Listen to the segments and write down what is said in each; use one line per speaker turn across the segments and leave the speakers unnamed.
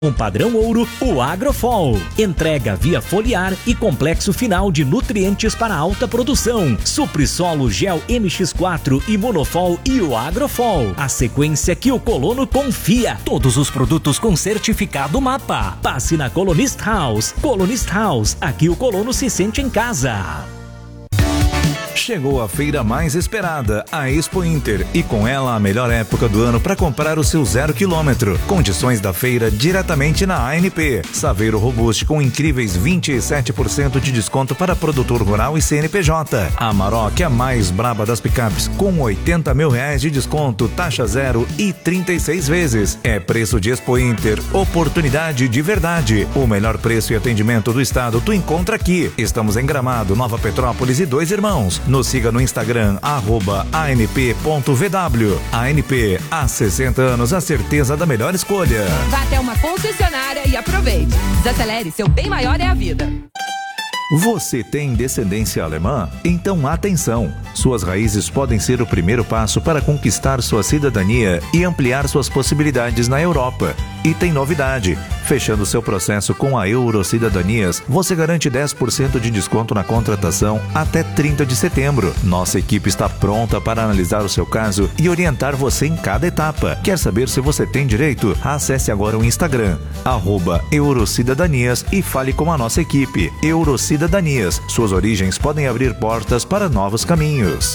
Com padrão ouro, o Agrofol. Entrega via foliar e complexo final de nutrientes para alta produção. Suprisolo Gel MX4 e Monofol e o Agrofol. A sequência que o colono confia. Todos os produtos com certificado MAPA. Passe na Colonist House. Colonist House, aqui o colono se sente em casa.
Chegou a feira mais esperada, a Expo Inter, e com ela a melhor época do ano para comprar o seu 0 km. Condições da feira diretamente na ANP. Saveiro Robuste com incríveis 27% de desconto para produtor rural e CNPJ. Amarok, a mais braba das picapes, com 80 mil reais de desconto, taxa zero e 36 vezes. É preço de Expo Inter, oportunidade de verdade. O melhor preço e atendimento do estado tu encontra aqui. Estamos em Gramado, Nova Petrópolis e Dois Irmãos. Nos siga no Instagram, @anp.vw. ANP, há 60 anos, a certeza da melhor escolha.
Vá até uma concessionária e aproveite. Desacelere, seu bem maior é a vida.
Você tem descendência alemã? Então atenção! Suas raízes podem ser o primeiro passo para conquistar sua cidadania e ampliar suas possibilidades na Europa. E tem novidade! Fechando seu processo com a Eurocidadanias, você garante 10% de desconto na contratação até 30 de setembro. Nossa equipe está pronta para analisar o seu caso e orientar você em cada etapa. Quer saber se você tem direito? Acesse agora o Instagram, @Eurocidadanias, e fale com a nossa equipe. Eurocidadanias, suas origens podem abrir portas para novos caminhos.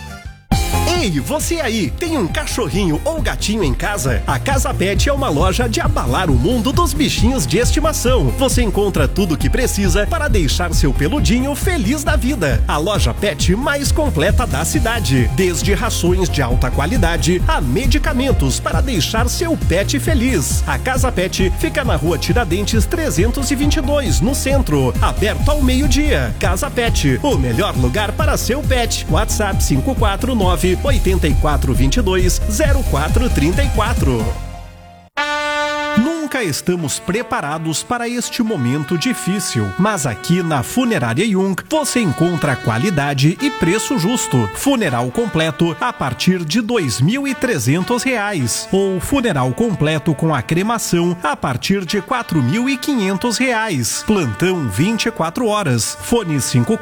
Ei, você aí, tem um cachorrinho ou gatinho em casa? A Casa Pet é uma loja de abalar o mundo dos bichinhos de estimação. Você encontra tudo o que precisa para deixar seu peludinho feliz da vida. A loja Pet mais completa da cidade. Desde rações de alta qualidade a medicamentos para deixar seu pet feliz. A Casa Pet fica na Rua Tiradentes 322, no centro. Aberto ao meio-dia. Casa Pet, o melhor lugar para seu pet. WhatsApp 549-8422-0434. Nunca estamos preparados para este momento difícil, mas aqui na Funerária Jung você encontra qualidade e preço justo. Funeral completo a partir de R$ 2.300 ou funeral completo com a cremação a partir de R$ 4.500. Plantão 24 horas. Fone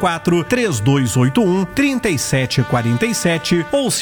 54-3281-3747 ou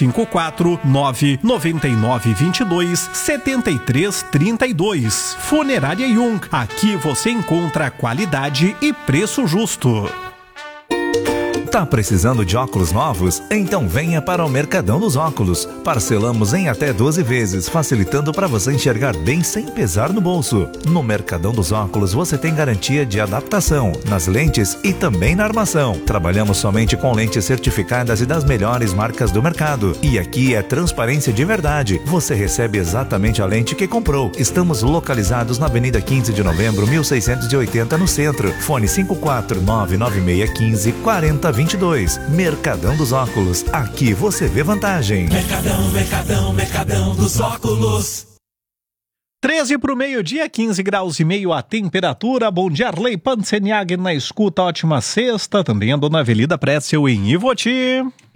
549-9922-7332. Funerária Jung. Aqui você encontra qualidade e preço justo.
Tá precisando de óculos novos? Então venha para o Mercadão dos Óculos. Parcelamos em até 12 vezes, facilitando para você enxergar bem sem pesar no bolso. No Mercadão dos Óculos você tem garantia de adaptação nas lentes e também na armação. Trabalhamos somente com lentes certificadas e das melhores marcas do mercado. E aqui é transparência de verdade. Você recebe exatamente a lente que comprou. Estamos localizados na Avenida 15 de Novembro, 1680, no centro. Fone 54996154020. Mercadão dos Óculos. Aqui você vê vantagem.
Mercadão dos Óculos.
13 para o meio-dia, 15 graus e meio a temperatura. Bom dia, Arley Panzeniag na escuta. Ótima sexta. Também a Dona Avelida Pretzel em Ivoti.